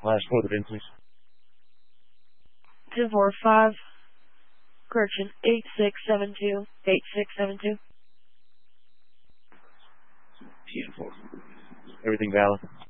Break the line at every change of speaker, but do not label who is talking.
Last four of the VIN, please.
245, correction, 8672, 8672.
Beautiful. Everything valid?